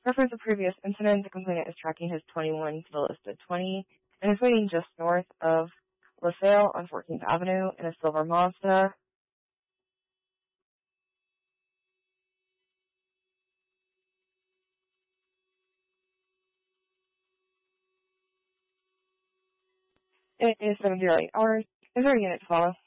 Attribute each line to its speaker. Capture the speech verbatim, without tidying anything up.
Speaker 1: Reference a previous incident, the complainant is tracking his twenty-one to the listed twenty and is waiting just north of LaSalle on fourteenth Avenue in a silver Mazda. It is seven oh eight hours. Is there a unit to follow?